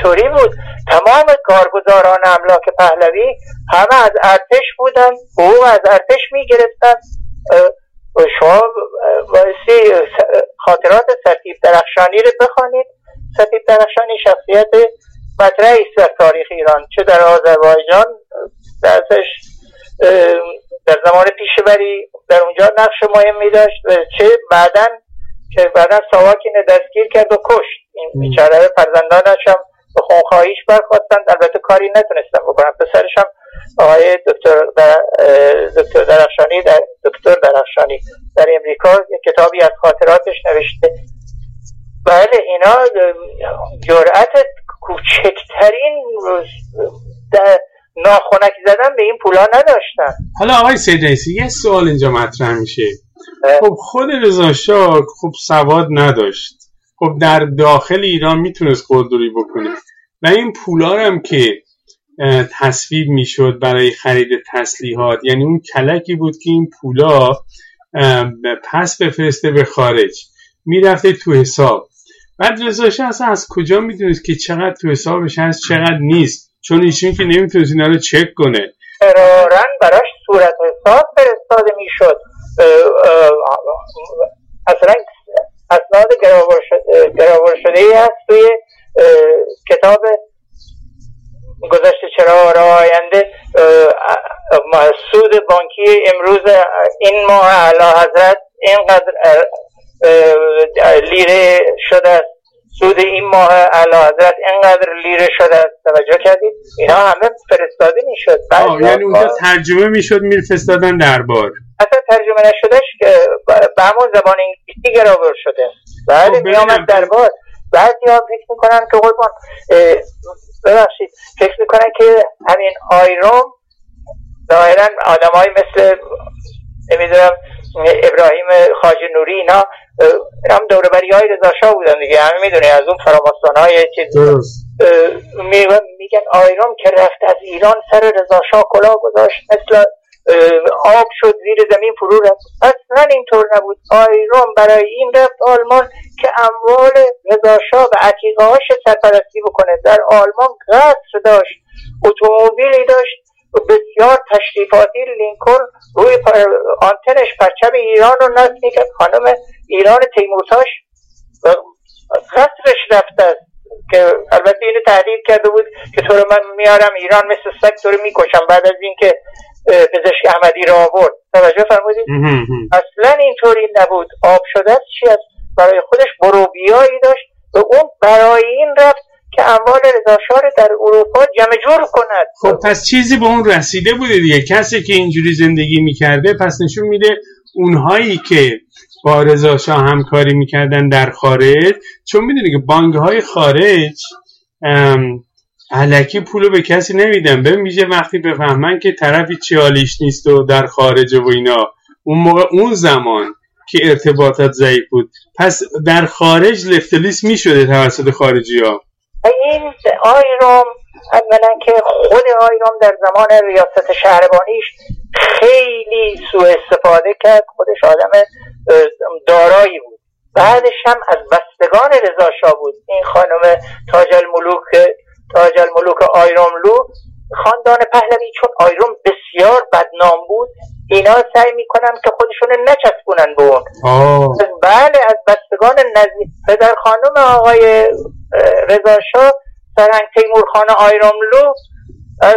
اینطوری بود. تمام کارگزاران املاک پهلوی همه از ارتش بودن، حقوق از ارتش میگرفتن. شما بایستی خاطرات سطیب درخشانی رو بخوانید. سطیب درخشانی شخصیت مطرحی است در تاریخ ایران، چه در آذربایجان درسش در زمان پیشوری در اونجا نقش مهمی داشت، چه بعدن ساواکین دستگیر کرد و کشت. این بیچاره فرزندانش هم به خونخواهیش برخواستند، البته کاری نتونستن بکنن. پسرش هم آقای دکتر درخشانی در امریکا یک کتابی از خاطراتش نوشته. بله اینا جرأت کوچکترین ناخنک زدن به این پولا نداشتن. حالا آقای سید رئیسی یه سوال اینجا مطرح میشه. خب خود رضا شاه خب سواد نداشت، خب در داخل ایران میتونست قلدری بکنه و این پولا هم که تصویب میشد برای خرید تسلیحات، یعنی اون کلکی بود که این پولا پس بفرسته به خارج، میرفته تو حساب. بعد رضا شاه اصلا از کجا میدونست که چقدر تو حسابش هست چقدر نیست؟ چون ایشون که نمیتونست اینا رو چک کنه. قرارن براش صورت حساب فرستاده میشد. اصلا اسناد گراور شده ای هست توی کتاب گذشته چرا راه آینده. سود بانکی امروز این ماه اعلی حضرت اینقدر لیره شده است، سود این ماه اعلی حضرت اینقدر لیره شده است. توجه کردید؟ اینا همه فرستاده میشد. یعنی اونجا ترجمه میشد میفرستادن دربار. اصلا ترجمه نشدهش که به همون زبان انگلیسی گراور شده. بله میامد دربار. بعضی ها فکر میکنن که قربان ببخشید فکر میکنن که همین آیروم ظاهرا آدم های مثل نمیدونم ابراهیم خواجه نوری اینا هم دوربری های رضا شاه بودن دیگه، همه میدونه از اون فراماسون های چیز میگن آیروم که رفت از ایران سر رضا شاه کلاه گذاشت، مثل آب شد زیر زمین فرو رفت. اصلا اینطور نبود. آیروم برای این رفت آلمان که اموال رضا شاه و عتیقه هاش سرپرستی بکنه. در آلمان قصر داشت، اتومبیلی داشت بسیار تشریفاتی، لینکلن روی آنتنش پرچم ایران رو نصب میکرد. خانم ایران تیمورتاش قصرش رفته است که البته اینو تهدید کرده بود که تو رو من میارم ایران مثل سگ تو رو میکشم بعد از اینکه پزشک احمدی را آورد. توجه فرمودید؟ اصلا اینطوری نبود. آب شده است چی است؟ برای خودش بروبیایی داشت و اون برای این رفت که اموال رضا شاه در اروپا جمع جور کند. خب پس چیزی به اون رسیده بوده دیگه. کسی که اینجوری زندگی میکرده پس نشون میده اونهایی که با رضا شاه همکاری میکردن در خارج، چون میدونی که بانک‌های خارج الکی پولو به کسی نمیدن. ببین میشه وقتی بفهمن که طرفی چی حالیش نیست و در خارج و اینا، اون موقع اون زمان که ارتباطات ضعیف بود، پس در خارج لفتلیس میشده توسط خارجی ها. این آیروم اولا که خود آیروم در زمان ریاست شهربانیش خیلی سوء استفاده کرد. خودش آدم دارایی بود. بعدش هم از بستگان رضا شاه بود. این خانم تاج الملوک آیروملو، خاندان پهلوی، چون آیروم بسیار بدنام بود اینا سعی میکنن که خودشون نچسبونن به اون. بله از بستگان نزدیک پدر خانم آقای رضا شاه سرهنگ تیمور خان آیروملو از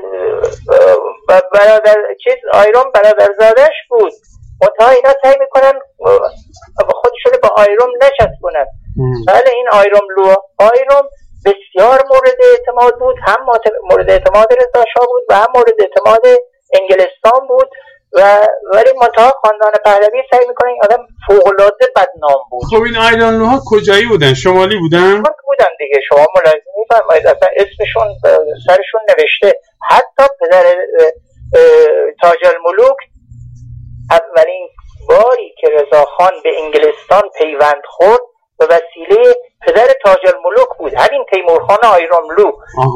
آیروم برادرزادش بود. منتها اینا سعی میکنن خودشون با آیروم نچسبونن. بله این آیروم بسیار مورد اعتماد بود، هم مورد اعتماد رضا شاه بود و هم مورد اعتماد انگلستان بود ولی منتها خاندان پهلوی سعی میکنه این آدم فوق‌العاده بدنام بود. خب این آیروملوها کجایی بودن؟ شمالی بودن دیگه. شما ملاحظه می‌فرمایید اصلا اسمشون سرشون نوشته. حتی پدر تاج الملوک اولین باری که رضا خان به انگلستان پیوند خورد به وسیله پدر تاج الملوک بود، همین تیمور خان آیروملو.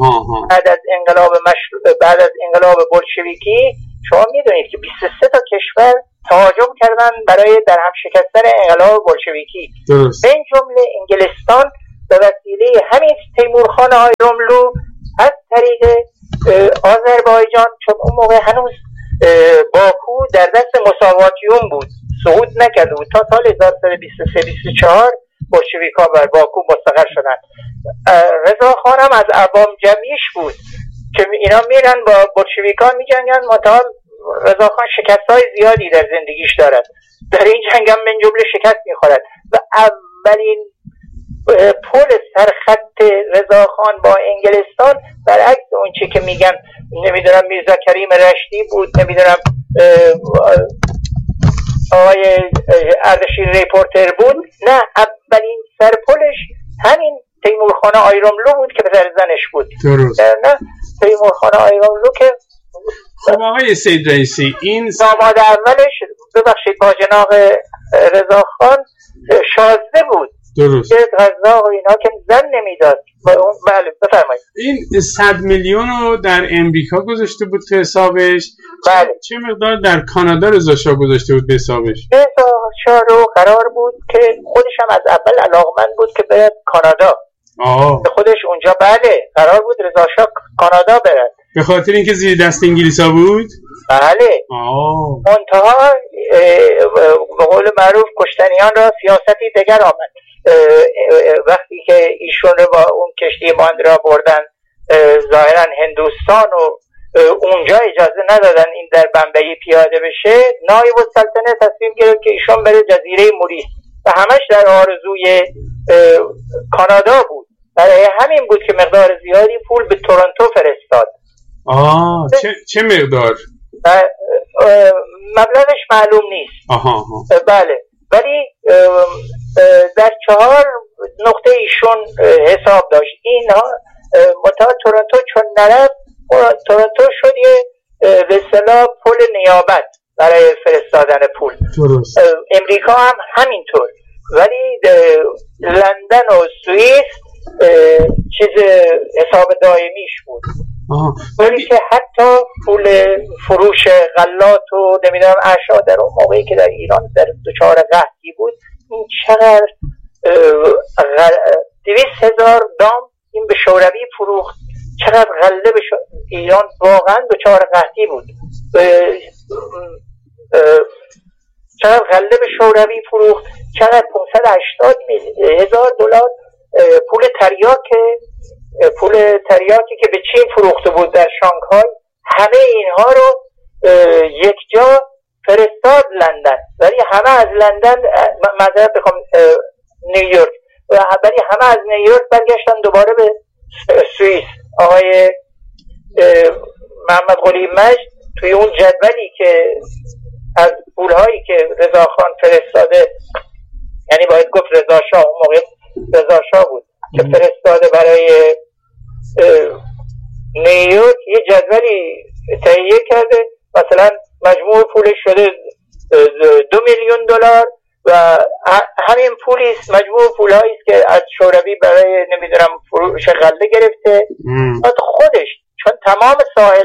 بعد از انقلاب بولشویکی شما میدونید که 23 تا کشور تهاجم کردن برای در هم شکستن انقلاب بولشویکی. به این جمله انگلستان به وسیله همین تیمورخان آیراملو از طریق آذربایجان، چون اون موقع هنوز باکو در دست مساواتیون بود، صعود نکرده بود تا سال 1323-24 بولشویک‌ها بر باکو مستقر شدند. رضاخان هم از عوام جمعیش بود که اینا میرن با بولشویک‌ها میجنگن، منتها رضاخان شکست‌های زیادی در زندگیش دارد، در این جنگ هم من جمله شکست میخورد و اولین پل سرخط رضاخان با انگلستان برعکس اون چی که میگن نمیدونم میرزا کریم رشدی بود، نمیدونم آقای اردشیر ریپورتر بود، نه، اولین سرپلش همین تیمورخان آیراملو بود که پسر زنش بود. درست. نه تیمورخان آیراملو که خب آقای سید رئیسی این داماد اولش ببخشید باجناق رضاخان شازده بود. درست. که غذا و اینا که زن نمیداد. بله بفرمایید. این 100 میلیون رو در امریکا گذاشته بود تو حسابش. بله. چه مقدار در کانادا رضا شاه گذاشته بود به حسابش؟ رضا شاه رو قرار بود که خودش هم از اول علاقمند بود که بره کانادا. خودش اونجا بله قرار بود رضا شاه کانادا بره. به خاطر اینکه زیر دست انگلیسا بود؟ بله. منتها به قول معروف کشتنیان را سیاستی دگر آمد. وقتی که ایشون رو با اون کشتی ماندرا بردن ظاهرا هندوستان و اونجا اجازه ندادن این در بمبئی پیاده بشه، نایب السلطنه تصمیم گرفت که ایشون بره جزیره موریس و همش در آرزوی کانادا بود. برای همین بود که مقدار زیادی پول به تورنتو فرستاد. چه مقدار؟ مبلغش معلوم نیست. بله، ولی در 4 نقطه ایشون حساب داشت. اینها متأ تورنتو چون نرفت، تورنتو شد یه به اصطلاح پل نیابت برای فرستادن پول. درست. امریکا هم همینطور، ولی لندن و سوئیس چیز حساب دائمیش بود. ولی که حتی پول فروش غلات و نمیدونم اشیا در اون موقعی که در ایران در دچار قحطی بود، این چقدر 200,000 دام این به شوروی فروخت، چقدر غله به ایران واقعا دچار قحطی بود، چقدر غله به شوروی فروخت، چقدر 580,000 دلار پول تریاکی که به چین فروخته بود در شانگهای، همه اینها رو یک جا فرستاد لندن، ولی همه از لندن معذرت بخوام نیویورک، ولی همه از نیویورک برگشتن دوباره به سوئیس. آقای محمد قلی مجد توی اون جدولی که از پولهایی که رضاخان فرستاده، یعنی باید گفت رضا شاه، اون موقع رضا شاه بود که فرستاده برای نیویورک، یه جدولی تهیه کرده، مثلا مجموع پولش شده 2 میلیون دلار و همین پولیست، مجموع پولهایی است که از شوروی برای نمیدونم فروش غله گرفته. خودش چون تمام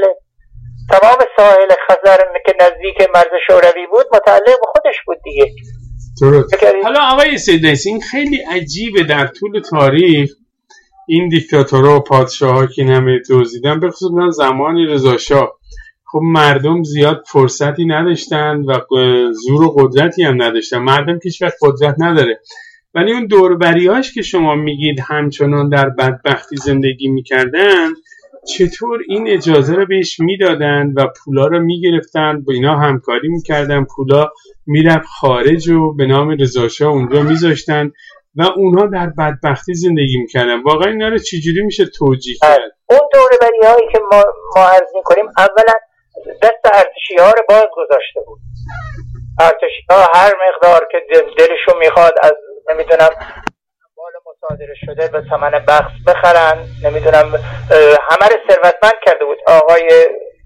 ساحل خزر که نزدیک مرز شوروی بود متعلق به خودش بود دیگه. درست. حالا آقای سید رئیسی، این خیلی عجیبه در طول تاریخ این دیکتاتورها و پادشاه‌ها که همه دزدیدن، به خصوص زمان رضا شاه، خب مردم زیاد فرصتی نداشتن و زور و قدرتی هم نداشتن. مردم که هیچ وقت قدرت نداره، ولی اون دوربریاش که شما میگید همچنان در بدبختی زندگی میکردن، چطور این اجازه رو بهش میدادن و پولا رو میگرفتن، با اینا همکاری میکردن، پولا میرفت خارج و به نام رضا شاه اونجا میذاشتن و اونها در بدبختی زندگی میکردن. واقعا اینا رو چجوری میشه توجیه کرد؟ اون دوربری‌هایی که ما عرض میکنیم، اولا دست ارتشی‌ها رو باز گذاشته بود. ارتشی‌ها هر مقدار که دلشون میخواد از نمیدونم مال مصادره شده به ثمن بخس بخرن، نمیدونم همه رو ثروتمند کرده بود. آقای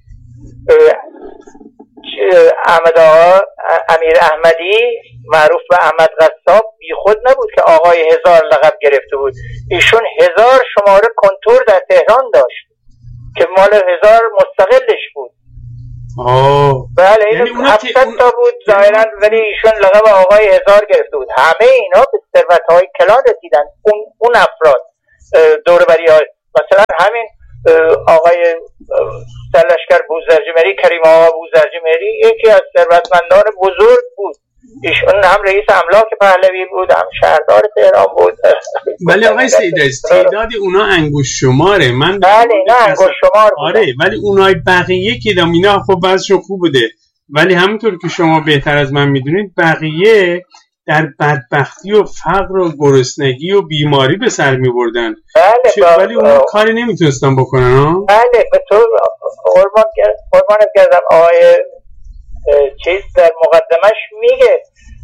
احمد آقا امیر احمدی معروف به احمد قصاب بی خود نبود که آقای 1000 لقب گرفته بود. ایشون 1000 شماره کنتور در تهران داشت که مال 1000 مستقلش بود. بله این 700 تا بود ظاهرا، ولی ایشون لقب آقای 1000 گرفته بود. همه اینا به ثروت‌های کلان رسیدن. اون افراد دور بری‌های مثلا همین آقای سرلشکر بوزرجمهری، کریم آقا بوزرجمهری یکی از ثروتمندان بزرگ بود. ایشون هم رئیس املاک پهلوی بود، هم شهردار تهران بود. ولی آقای سیدعزیز تعداد اونا انگوش شماره. من بله اینا انگوش شمار بود. آره ولی اونای بقیه که اینا خب بعضشون خوب بوده، ولی همونطور که شما بهتر از من میدونید بقیه در بدبختی و فقر و گرسنگی و بیماری به سر میبردن. بله ولی اونا کاری نمیتونستن بکنن ها. بله به طور قربانت گردم آقای چیز در مقدمش میگه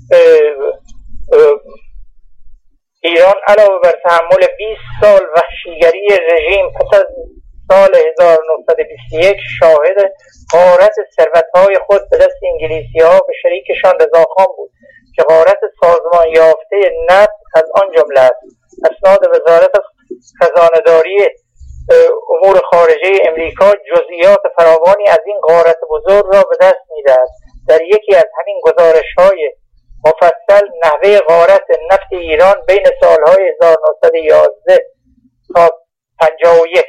ایران علاوه بر تحمل 20 سال وحشیگری رژیم پس از سال 1921 شاهد غارت ثروت‌های خود به دست انگلیسی‌ها به شریکشان رضاخان بود که غارت سازمان یافته نفت از آن جمله است. اسناد وزارت خزانه‌داری امور خارجه امریکا جزئیات فراوانی از این غارت بزرگ را به دست می‌دهد. در یکی از همین گزارش‌های مفصل نحوه غارت نفت ایران بین سالهای 1911 تا 51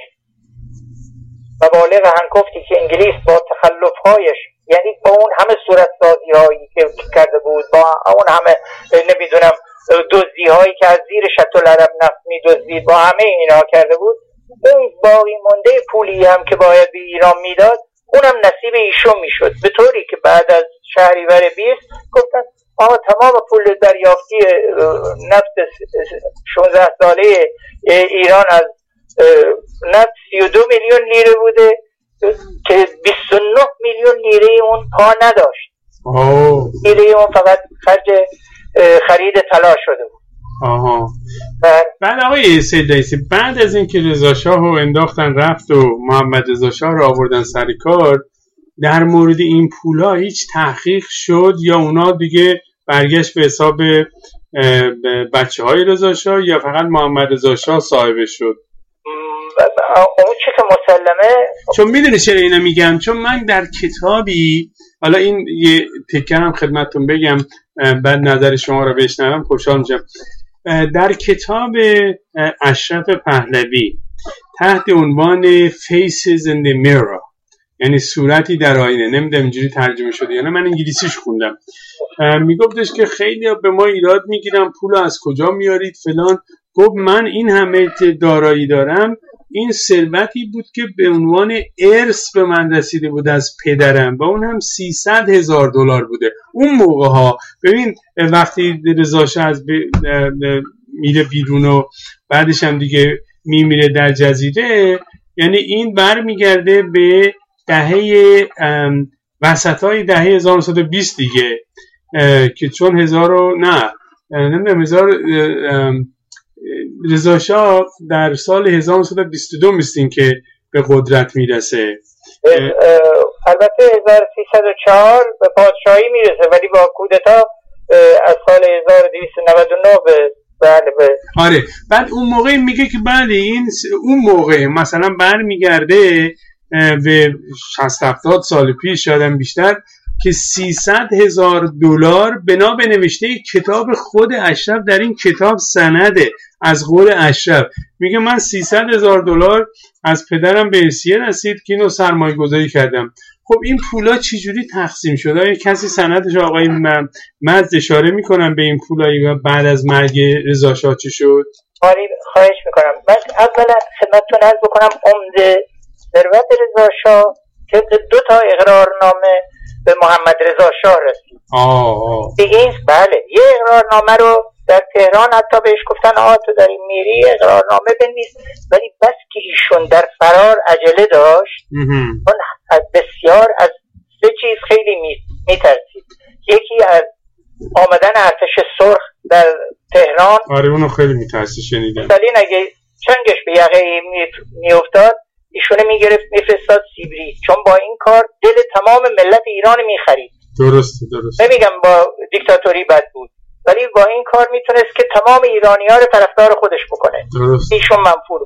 و بالغ هنکفتی که انگلیس با تخلف‌هایش، یعنی با اون همه صورتسازی‌هایی که کرده بود، با اون همه نمیدونم دزدی‌هایی که از زیر شط‌العرب نفت می‌دزدید، با همه اینا کرده بود، اون باقی مانده پولی هم که باید به ایران میداد اونم نصیب ایشون میشد، به طوری که بعد از شهریور 20 گفتن تمام پول دریافتی نفت 16 ساله ایران از نفت 32 میلیون لیره بوده که 29 میلیون لیره اون پا نداشت. لیره اون فقط خرج خرید طلا شده بود. بعد آقای سیدعزیز بعد از اینکه رضا شاه رو انداختن رفت و محمد رضا شاه رو آوردن سر کار، در مورد این پولا هیچ تحقیق شد یا اونا دیگه برگشت به حساب بچه های رضا شاه یا فقط محمد رضا شاه صاحبش شد؟ اون چی که مسلمه، چون میدونی چرا اینو میگم، چون من در کتابی، حالا این یه تکرم خدمتتون بگم بعد نظر شما رو بشنوم خوشحال میشم. در کتاب اشرف پهلوی تحت عنوان Faces in the Mirror، یعنی صورتی در آینه، نمیدونم اینجوری ترجمه شده یا نه، من انگلیسیش خوندم، میگفتش که خیلی به ما ایراد میگیرن پول از کجا میارید فلان. گفت من این همه دارایی دارم، این ثروتی بود که به عنوان ارث به من رسیده بود از پدرم و اون هم $300,000 بوده اون موقع ها. ببین وقتی رضا شاه از میره بیرون و بعدش هم دیگه میمیره در جزیره، یعنی این برمیگرده به دهه وسطای دهه 1920 دیگه، که چون رضا شاه در سال 1922 میستین که به قدرت میرسه. البته 1304 به پادشاهی میرسه، ولی با کودتا از سال 1299 آره. بعد اون موقع میگه که بله این اون موقع مثلا برمیگرده به 60-70 سال پیش شدن بیشتر، که $300,000 بنا به نوشته کتاب خود اشرف، در این کتاب سنده از قول اشرف میگه من $300,000 از پدرم به ارثیه رسید که اینو سرمایه گذاری کردم. خب این پولا چجوری تقسیم شده؟ آیا کسی سندش آقای مزد اشاره میکنن به این پولایی و بعد از مرگ رضا شاه چی شد؟ خواهش میکنم. من اولا خدمتتون عرض بکنم عمده ثروت رضا شاه که 2 اقرارنامه به محمد رضا شاه رسید. دیگه بله یه اقرارنامه رو در تهران حتی بهش گفتن تو داری میری اقرارنامه بنویس، ولی بس که ایشون در فرار عجله داشت اون بسیار از 3 چیز خیلی میترسید. یکی از آمدن ارتش سرخ در تهران. آره اونو خیلی میترسید شنیدم. مثلا اگه چنگش به یقه میافتاد ایشونه میگرفت میفرستاد سیبری، چون با این کار دل تمام ملت ایران میخرید. درسته. نمیگم با دیکتاتوری بد بود، ولی با این کار میتونست که تمام ایرانی ها رو طرفدار خودش بکنه. درست. ایشون منفور بود.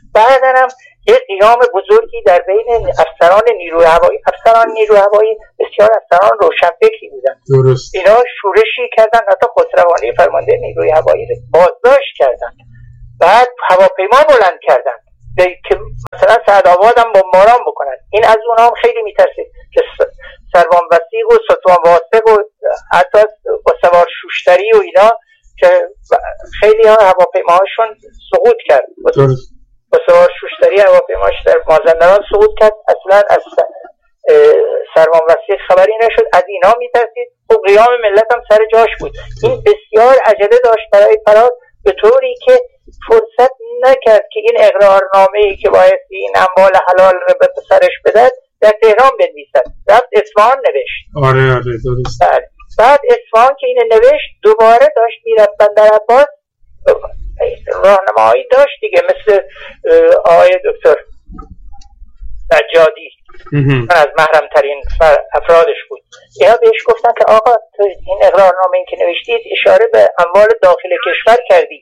بعدن هم یه قیام بزرگی در بین افسران نیروی هوایی بسیار افسران روشنفکری بودن. درست. اینا شورشی کردن، حتی خسروانی فرمانده نیروی هوایی رو بازداشت کردن، بعد هواپیما بلند کردن که مثلا سعدآباد هم بمباران بکنن. این از اونها هم خیلی میترسید که سروان وثیق و ستوان واسق و حتی با سوار شوشتری و اینا که خیلی ها هواپیماهاشون سقوط کرد. با سوار شوشتری هواپیماش در مازندران سقوط کرد. اصلا از سروان وثیق خبری نشد. از اینا میترسید. خب قیام ملت هم سر جاش بود. این بسیار عجله داشت برای فرار، به طوری که فرصت نکرد که این اقرارنامه‌ای که باید این اموال حلال رو به سرش بدهد در تهران بنویسد. رفت اصفهان نوشت. آره درست. بعد اصفهان که اینو نوشت دوباره داشت میرفت بندرعباس. راهنمایی داشت دیگه، مثل آقای دکتر نجادی از محرم ترین افرادش بود. اینا بهش گفتن که آقا تو این اقرارنامه این که نوشتید اشاره به اموال داخل کشور کردی،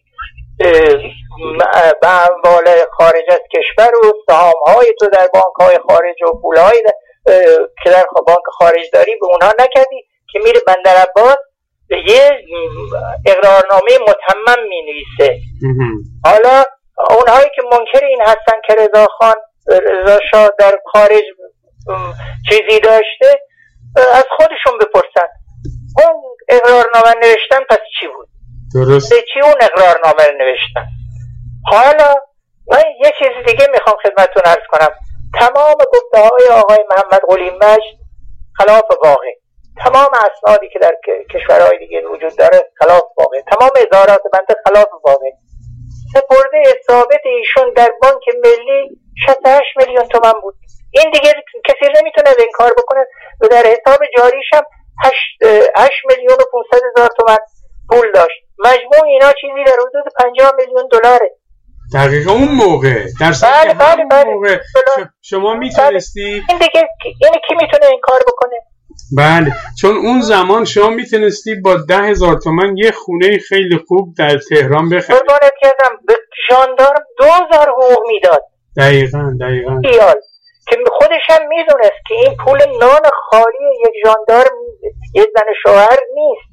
به اموال خارج از کشور و سهام‌های تو در بانک‌های خارج و پول‌های که در بانک خارج داری به اونها نکردی، که میره بندرعباس یه اقرارنامه متمم می‌نویسه. حالا اونهایی که منکر این هستن که رضا شاه در خارج چیزی داشته، از خودشون بپرسن اون اقرارنامه نوشتن پس چی بود؟ درست. چی اون اقرارنامه نوشتن؟ حالا من یه چیز دیگه میخوام خدمتتون عرض کنم. تمام گفته‌های آقای محمد قلی مجد خلاف واقع، تمام اسنادی که در کشورهای دیگه وجود داره خلاف واقع، تمام اظهارات بنده خلاف واقع. سپرده ثابت ایشون در بانک ملی 68 میلیون تومان بود. این دیگه کسی نمیتونه این کار بکنه. و در حساب جاریش هم 8 میلیون و 500 هزار تومان پول داشت. مجموع اینا چیزی در حدود 50 میلیون دلاره. دقیقا اون موقع در بله موقع شما میتونستی این دیگه یعنی کی میتونه این کار بکنه؟ بله، چون اون زمان شما میتونستی با 10,000 تومان یه خونه خیلی خوب در تهران بخری. قربانت کردم به ژاندارم 2000 حقوق میداد. دقیقاً که خودش هم میدونست که این پول نان خالی یک ژاندارم یک زن شوهر نیست.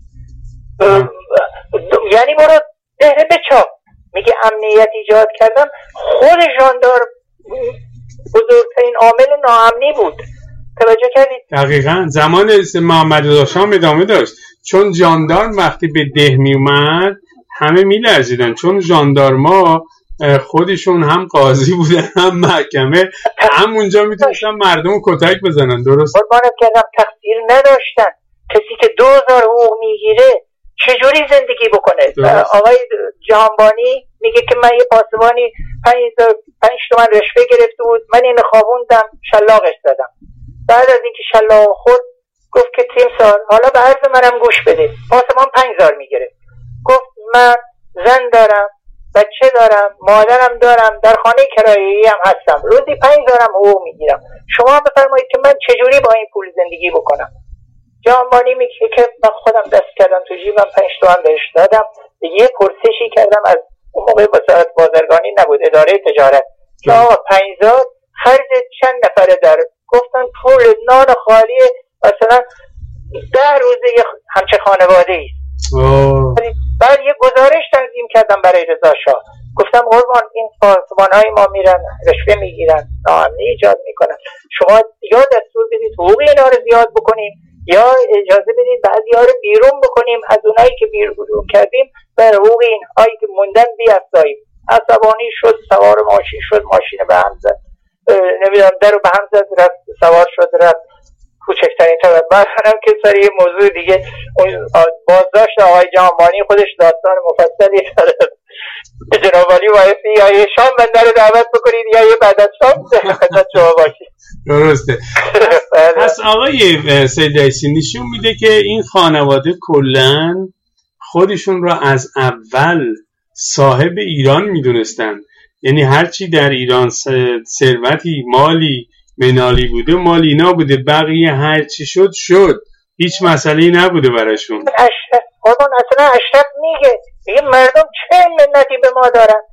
یعنی برو دهره بچاپ. میگه امنیت ایجاد کردم. خود ژاندارم بزرگترین عامل ناامنی بود. توجه کردید؟ دقیقاً زمان محمد رضا شاه ادامه داشت، چون ژاندارم وقتی به ده می اومد همه میلرزیدن، چون ژاندارما خودشون هم قاضی بودن هم محکمه، هم اونجا میتونستن مردم کتک بزنن. درست. قربانت کردم تقصیر نداشتن. کسی که 2000 حقوق میگیره چجوری زندگی بکنه؟ آقای جهانبانی میگه که من یه پاسبانی 5 تومن رشوه گرفته بود، من اینو خوابوندم شلاقش زدم. بعد از اینکه شلاق خورد گفت که تیمسار حالا به عرض منم گوش بده. پاسبان 5000 میگیره. گفت من زن دارم، بچه دارم، مادرم دارم، در خانه کرایه‌ای هم هستم، روزی 5000 حقوق میگیرم. شما بفرمایید که من چجوری با این پول زندگی بکنم؟ جهانبانی میگه که من خودم دست کردم تو جیبم 5 تومن بهش دادم. یه پرسشی کردم از اون موقع وزارت بازرگانی نبود، اداره تجارت، که آقا 5000 خرج چند نفره داره؟ گفتن پول نان خالی مثلا 10 روزه همچه خانواده ای. بعد یه گزارش تنظیم کردم برای رضا شاه. گفتم قربان این پاسبان‌های ما میرن رشوه میگیرن، ناامنی ایجاد میکنن، شما یا دستور بدید حقوق اینا رو زیاد بکنیم یا اجازه بدید بعضی‌ها رو بیرون بکنیم، از اونایی که بیرون کردیم بر حقوق اینهایی که موندن بیافزاییم. عصبانی شد، سوار ماشین شد، ماشین به هم زد، نمیدونم در رو به هم زد، رفت سوار شد رفت کوچکترین طرف. بعد هم که سر یه موضوع دیگه بازداشت آقای جهانبانی خودش داستان مفصلی داره. جناب عالی بایستی یا یه شام بنده رو دعوت بکنید یا یه بعد از شام خدمت شما باشید. درسته. پس آقای سید رئیسی نشون میده که این خانواده کلن خودشون را از اول صاحب ایران میدونستن. یعنی هرچی در ایران ثروتی مالی منالی بوده مال اینا بوده، بقیه هرچی شد هیچ مسئله‌ای نبوده براشون. اصلا اشرف میگه مردم چه منتی به ما دارن،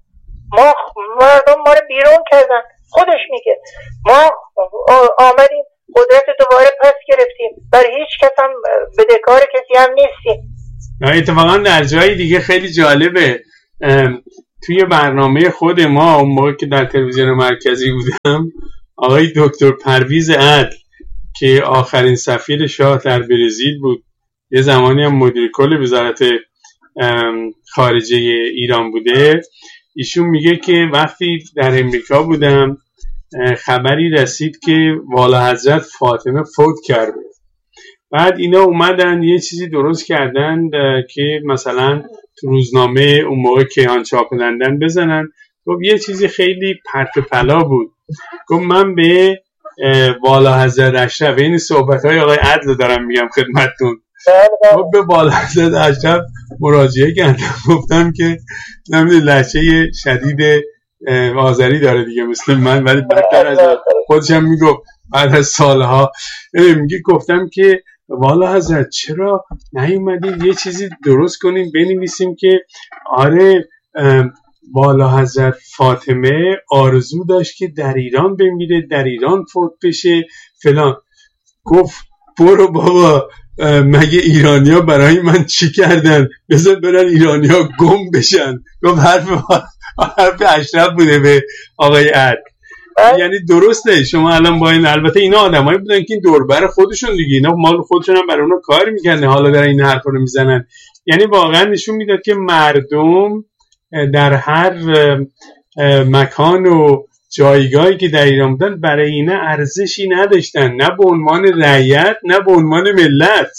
مردم ما رو بیرون کردن. خودش میگه ما آمدیم قدرت دوباره پس گرفتیم، برای هیچ کس هم بدهکار کسی هم نیستیم. اتفاقا در جای دیگه خیلی جالبه، توی برنامه خود ما اون موقع که در تلویزیون مرکزی بودم، آقای دکتر پرویز عدل که آخرین سفیر شاه در برزیل بود، یه زمانی هم مدیر کل وزارت خارجه ایران بوده، ایشون میگه که وقتی در امریکا بودم خبری رسید که والا حضرت فاطمه فوت کرده. بعد اینا اومدن یه چیزی درست کردن که مثلا تو روزنامه اون موقع کیهان چاپندن بزنن. گفت یه چیزی خیلی پرت و پلا بود. گفت من به والا حضرت اشرف، این صحبت‌های آقای عدل دارم میگم خدمتتون، گفت به والا حضرت اشرف مراجعه کردم، گفتم که نمیدونم لهجه شدید آذری داره دیگه مثل من، ولی بدتر از خودشم میگفت بعد از سالها میگه گفتم که والا حضرت چرا نیومدید یه چیزی درست کنیم بنویسیم که آره والا حضرت فاطمه آرزو داشت که در ایران بمیره، در ایران فوت بشه فلان. گفت برو بابا، مگه ایرانیا برای من چی کردن؟ بذار برن ایرانیا گم بشن. گفت حرف اشرف بوده به آقای عدل. یعنی درسته شما الان با این، البته اینا آدمایی بودن که این دوربر خودشون دیگه، اینا مال خودشون هم برای اونا کار میکنن، حالا در این حرفا رو میزنن. یعنی واقعا نشون میداد که مردم در هر مکان و جایگاهی که در ایران بودن برای اینا ارزشی نداشتن، نه به عنوان رعیت نه به عنوان ملت.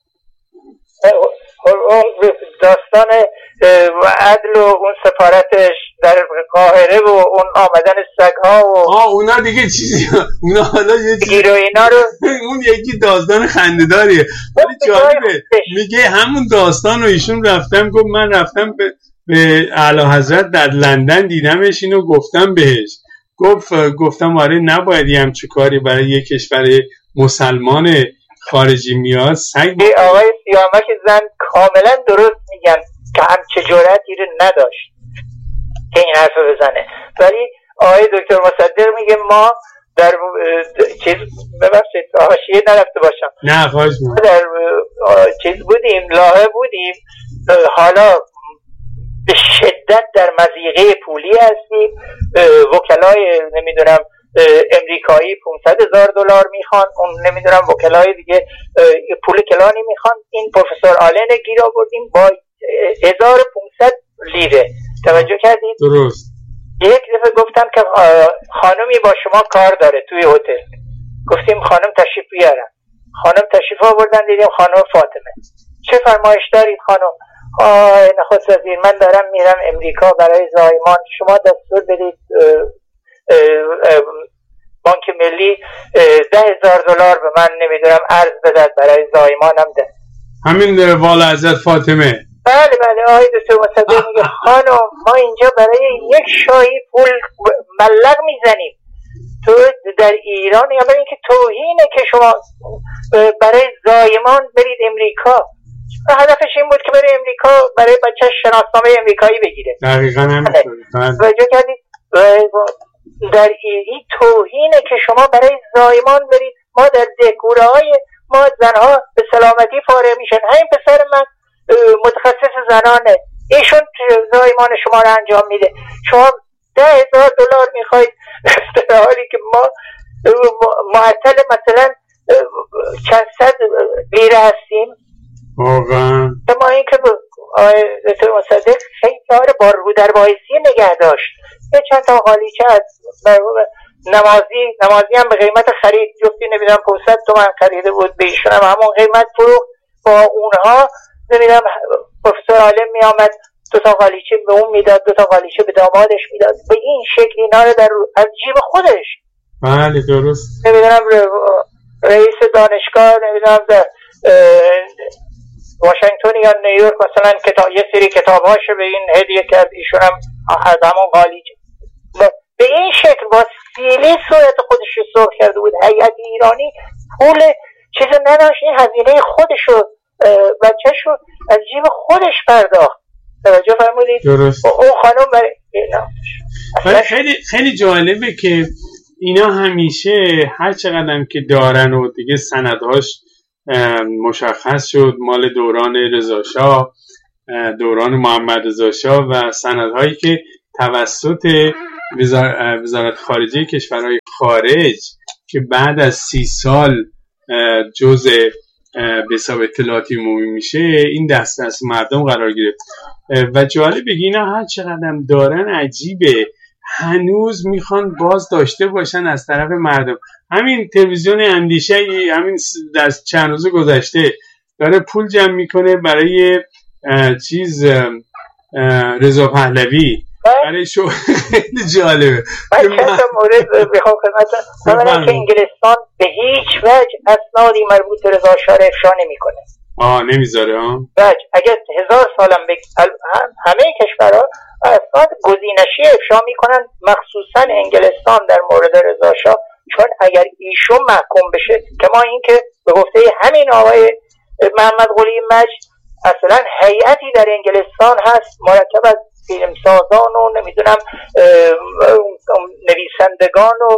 داستان عدل و اون سفارتش در قاهره و اون آمدن سگ‌ها و اونا دیگه چیزی، اونا حالا یه چیزی و اینا رو اون یکی داستان خنده‌داریه، ولی جالبه میگه همون داستان رو ایشون رفتم، گفت من رفتم به اعلی حضرت در لندن دیدمش، اینو گفتم بهش، گفتم آره نباید یه همچه کاری برای یک کشور مسلمان خارجی میاد. آقای سیامک زن کاملا درست میگن که همچه جرأتی رو نداشت که این حرف بزنه، ولی آقای دکتر مصدق میگه ما در چیز ببخشید حاشیه نرفته باشم، نه خواهش می‌کنم، در چیز بودیم، لاهه بودیم، حالا به شدت در مضیقه پولی هستیم، وکلای نمیدونم امریکایی $500,000 میخوان، اون نمیدونم وکلای دیگه پول کلانی میخوان. این پروفسور آلن گیر آوردیم با 1500 لیره. توجه کردید؟ درست. یک دفعه گفتن که خانمی با شما کار داره توی هتل. گفتیم خانم تشریف بیارن. خانم تشریف آوردن، دیدیم خانم فاطمه. چه فرمایش دارید خانم؟ نخست وزیر من دارم میرم امریکا برای زایمان، شما دستور بدید بانک ملی $10,000 به من نمیدونم ارز بدهد برای زایمانم ده. همین والا حضرت فاطمه. بله آقای دکتر مصدق میگه خانم ما اینجا برای یک شاهی پول مبلغ میزنیم، تو در ایران، یا برای اینکه توهینه که شما برای زایمان برید امریکا. هدفش این بود که برای امریکا برای بچه‌ش شناسنامه امریکایی بگیره. دقیقاً همینطوره. توجه کردید؟ در این توهینه که شما برای زایمان برید. ما در دهکوره‌های ما زنها به سلامتی فارغ میشن. همین پسر من متخصص زنانه، ایشون زایمان شما رو انجام میده، شما $10,000 میخواید در حالی که ما معطل مثلا چند صد لیره هستیم. واقعا ما این که دکتر مصدق خیلی کار با رو در وایسی نگه داشت. یه چند تا قالیچه از نمازی هم به قیمت خرید، جفتی نمیدونم 500 تومن خریده بود، به ایشون هم همون قیمت فروخت. با اونها نمیدونم پروفسور عالم میامد 2 تا قالیچه به اون میداد، 2 تا قالیچه به دامادش میداد، به این شکل اینا رو از جیب خودش. بله درست. نمیدونم رئیس دانشگاه نمیدونم در واشنگتن یا نیویورک مثلا یه سری کتاب‌هاشو به این هدیه کرد، ایشون هم از همون قالیچه به این شکل با سیلی صورت خودش رو سرخ کرده بود. هیئت ایرانی پول چیز نداشت، این هزینه خودشو بچه‌شو از جیب خودش پرداخت. توجه فرمودید؟ درست. اون خانم برای ولی خیلی جالبه که اینا همیشه هر چقدر که دارن و دیگه سندهاش مشخص شد مال دوران رضاشاه، دوران محمد رضا شاه و سندهایی که توسط وزارت خارجه کشورهای خارج که بعد از 30 سال جزء به حساب اطلاعاتی عمومی میشه این دست مردم قرار گرفت و جالب بگی اینا هر چقدر دارن عجیبه هنوز میخوان باز داشته باشن از طرف مردم. همین تلویزیون اندیشه همین در چند روز گذشته داره پول جمع میکنه برای رضا پهلوی برای شو. خیلی جالبه. من چند تا مورد میخوام خدمتتون که انگلستان به هیچ وجه اسنادی مربوط به رضا شاه افشا نمیکنه. نمیذاره اگه 1000 سالم همه کشورها اسناد گزینشی افشا میکنن، مخصوصا انگلستان در مورد رضا شاه، چون اگر ایشون محکوم بشه که ما این که به گفته همین آقای محمد قلی مجد اصلا هیئتی در انگلستان هست مرکب از فیلمسازان و نمیدونم نویسندگان و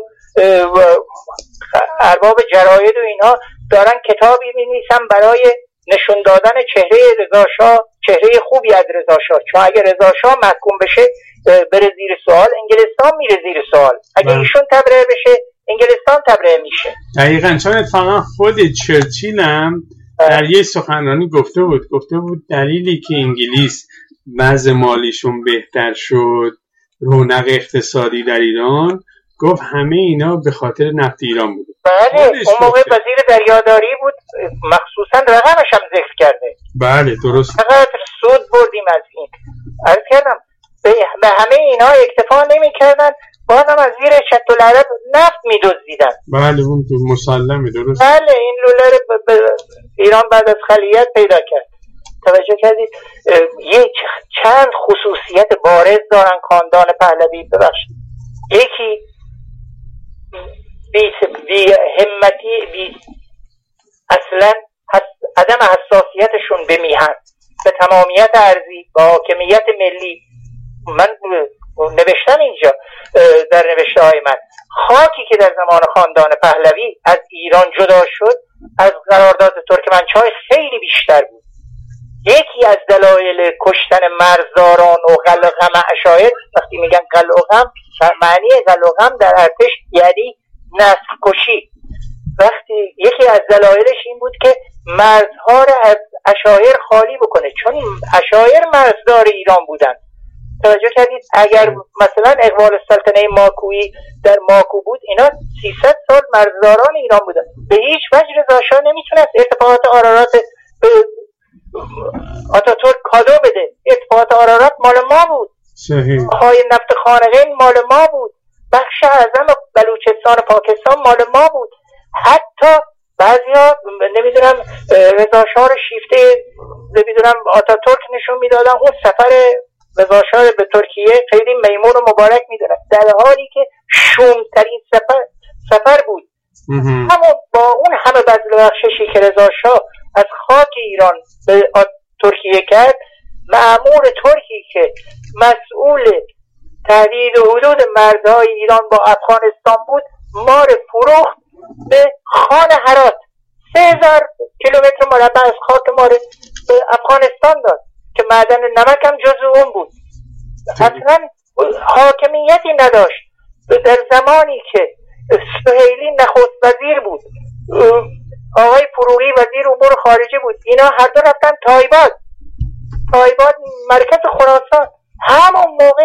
ارباب جراید و اینها دارن کتابی می‌نویسن برای نشون دادن چهره رضا شاه، چهره خوبی از رضا شاه، چون اگه رضا شاه محکوم بشه بره زیر سوال، انگلستان میره زیر سوال. اگه ایشون تبرئه بشه انگلستان تبرئه میشه. دقیقاً، چون اتفاقا خود چرچیل هم در یک سخنرانی گفته بود دلیلی که انگلیس وضع مالیشون بهتر شد، رونق اقتصادی در ایران، گفت همه اینا به خاطر نفت ایران بود. بله، اون موقع وزیر دریاداری بود، مخصوصا رقمش هم ذکر کرده. بله درست. چقدر سود بردیم از این. عرض کردم به همه اینا اکتفا نمی کردن، بازم از زیر شط العرب نفت می دزدیدن. بله اون مسلمه، درست. بله این لوله ایران بعد از خلیت پیدا کرد. توجه کردید چند خصوصیت بارز دارن خاندان پهلوی. ببخشید، یکی بی همتی، اصلا عدم حساسیتشون به میهن، به تمامیت ارضی، به حاکمیت ملی. من نوشتم اینجا در نوشته های من، خاکی که در زمان خاندان پهلوی از ایران جدا شد از قرارداد ترکمنچای خیلی بیشتر بود. یکی از دلایل کشتن مرزداران و قلقم عشایر، وقتی میگن قلقم معنی قلقم در ارتش یعنی نسل کشی، وقتی یکی از دلایلش این بود که مرزها را از عشایر خالی بکنه، چون عشایر مرزدار ایران بودن. توجه کردید اگر مثلا اقبال السلطنه ماکویی در ماکو بود، اینا 300 سال مرزداران ایران بودن. به هیچ وجه رضا شاه نمیتونست ارتفاعات آرارات به آتاتورک کادو بده. ارتفاعات آرارات مال ما بود، صحیح. های نفت خانقین مال ما بود، بخش اعظم بلوچستان پاکستان مال ما بود. حتی بعضیا نمیدونم رضا شاه رو شیفته نمیدونم آتاتورک نشون میدادن، اون سفر رضا شاه به ترکیه خیلی میمون و مبارک میدونن، در حالی که شومترین سفر بود. اما با اون همه بذل و بخششی که رضا شاه از خاک ایران به ترکیه کرد، مأمور ترکی که مسئول تهدید حدود مرزهای ایران با افغانستان بود، ما رو فروخت به خان هرات. 3000 کیلومتر مربع از خاک ما رو به افغانستان داد که معدن نمک هم جزو اون بود. اصلا حاکمیتی نداشت. در زمانی که سهیلی نخست وزیر بود، آقای فروغی وزیر امور خارجه بود، اینا هر دو رفتن تایباد مرکز خراسان. همون موقع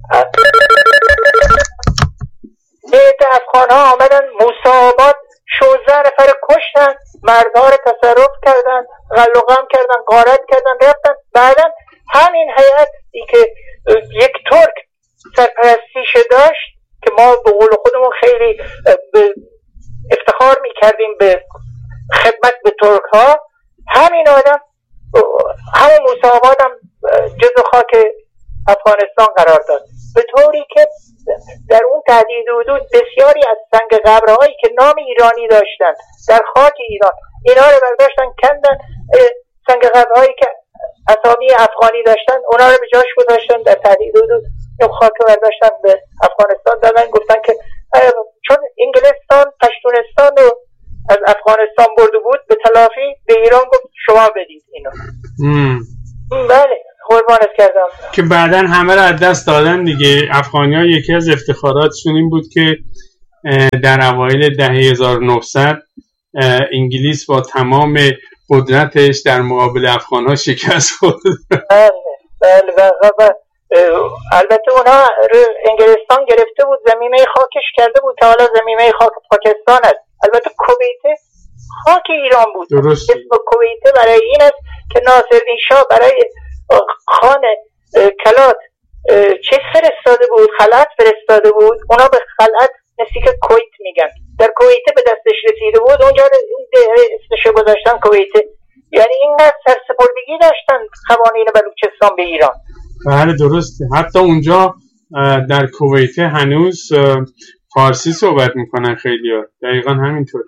افغان ها آمدن موسیآباد، 16 نفر کشتن، مردها رو تصرف کردن، قلقم کردن، غارت کردن، رفتن. بعدا همین هیئتی که یک ترک سرپرستیش داشت که ما به قول خودمون خیلی افتخار میکردیم به خدمت به ترک ها، همین آدم همون موسیآباد هم جزو خاک افغانستان قرار داد، به طوری که در اون تهدید حدود بسیاری از سنگ قبرهایی که نام ایرانی داشتن در خاک ایران، اینا رو برداشتن کندن. سنگ قبرهایی که اسامی افغانی داشتن اونا رو به جاش گذاشتن، در تهدید حدود خاک برداشتن به افغانستان دادن، گفتن که چون انگلستان پشتونستان رو از افغانستان برده بود به تلافی به ایران گفت شما بدید اینو. بله قربانت کردم. که بعداً همه رو از دست دادن دیگه. افغانی‌ها یکی از افتخاراتشون این بود که در اوایل دهه 1900 انگلیس با تمام قدرتش در مقابل افغان‌ها شکست خورد. بله البته اونا انگلستان گرفته بود، زمینه خاکش کرده بود تا حالا زمینه خاک پاکستان است. البته کویت خاک ایران بود. درست. اسم کویت برای این است که ناصرالدین شاه برای خان کلات چیز فرستاده بود، خلعت فرستاده بود. اونا به خلعت نزدیک کویت میگن. در کویت به دستش رسیده بود، اونجا اسمش گذاشتن کویت. یعنی اینقدر سرسپردگی داشتن قوانین بلوچستان به ایران. بله درسته. حتی اونجا در کویت هنوز فارسی صحبت میکنن خیلی‌ها. دقیقاً همینطوره.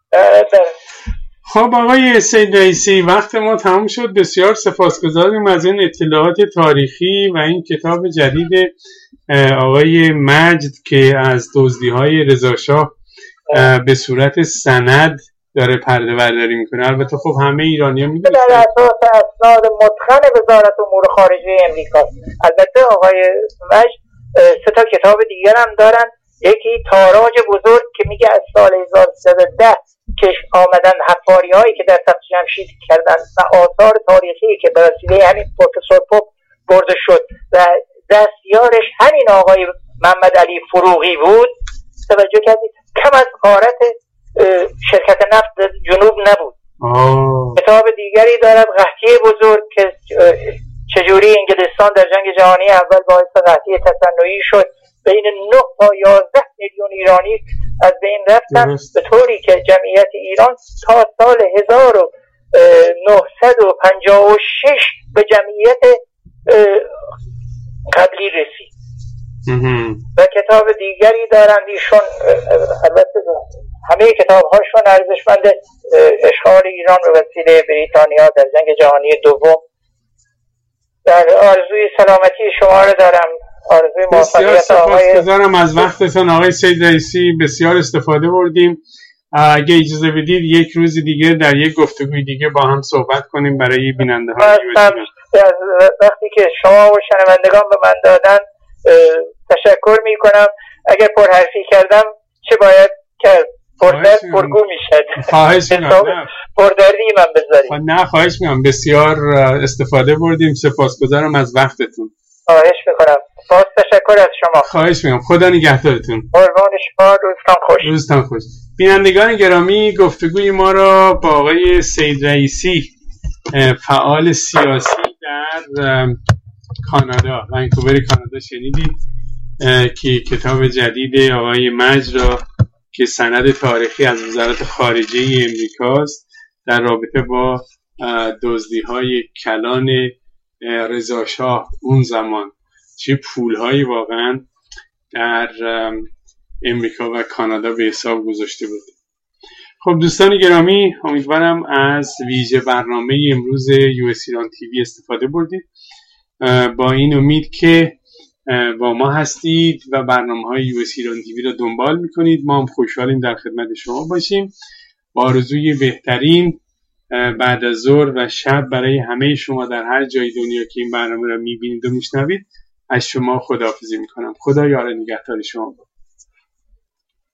خب آقای سید رئیسی، وقت ما تمام شد. بسیار سپاسگزاریم از این اطلاعات تاریخی و این کتاب جدید آقای مجد که از دزدی‌های رضاشاه به صورت سند داره پرده برداری میکنه. البته خب همه ایرانی‌ها میدونن در اساس اسناد متقن وزارت امور خارجه امریکا. البته آقای مجد 3 کتاب دیگر هم دارن. یکی تاراج بزرگ که میگه از سال 1310 که آمدن حفاری‌هایی که در تخت جمشید کردن و آثار تاریخی که به وسیله همین پروفسور پوپ برده شد و دستیارش همین آقای محمد علی فروغی بود. توجه کردید کم از غارت شرکت نفت جنوب نبود. کتاب دیگری دارد قحطی بزرگ که چجوری انگلستان در جنگ جهانی اول باعث قحطی تصنعی شد، بین 9 تا 11 میلیون ایرانی از بین رفتن، به طوری که جمعیت ایران تا سال 1956 به جمعیت قبلی رسید. و کتاب دیگری دارند ایشون، البته همه کتاب‌هاشون ارزشمند، اشغال ایران به وسیله بریتانیا در جنگ جهانی دوم. در آرزوی سلامتی شما رو دارم، آرزوی موفقیت. سپاسگزارم از وقتتون آقای سید رئیسی، بسیار استفاده بردیم. اگه اجازه بدید یک روز دیگه در یک گفتگوی دیگه با هم صحبت کنیم برای بیننده‌های وقتی که شما و شنوندگان به من دادن تشکر میکنم. اگر پرحرفی کردم چه باید کرد؟ پردرد پرگو میشد. خواهش میکنم. پردردی من بذارید. نه خواهش میکنم، بسیار استفاده بردیم. سپاسگزارم از وقتتون. خواهش میکنم. باز تشکر از شما. خواهش میکنم. خدا نگهدارتون. قربان شما. روزتان خوش. روزتان خوش. بینندگان گرامی، گفتگوی ما را با آقای سید رئیسی، فعال سیاسی در کانادا، ونکوور کانادا شنیدید که کتاب جدید آقای مجد را که سند تاریخی از وزارت خارجه امریکاست در رابطه با دزدی‌های کلان رضاشاه اون زمان، چه پول‌هایی واقعا در امریکا و کانادا به حساب گذاشته بود. خب دوستان گرامی، امیدوارم از ویژه برنامه امروز US ایران تیوی استفاده بردید. با این امید که با ما هستید و برنامه‌های US ایران تیوی را دنبال می‌کنید. ما هم خوشحالیم در خدمت شما باشیم. با آرزوی بهترین بعد از ظهر و شب برای همه شما در هر جای دنیا که این برنامه را می‌بینید و می‌شنوید، از شما خداحافظی می‌کنم. خدا یار نگهدار شما.